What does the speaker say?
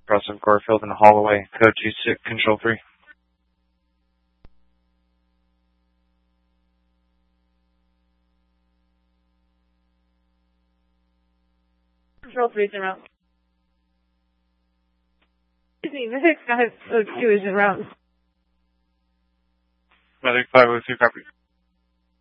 across of Garfield and Holloway, code 26, control 3. Control 3 is en route. Excuse me, the 6 guy code 2 is en route. Weather 502, copy.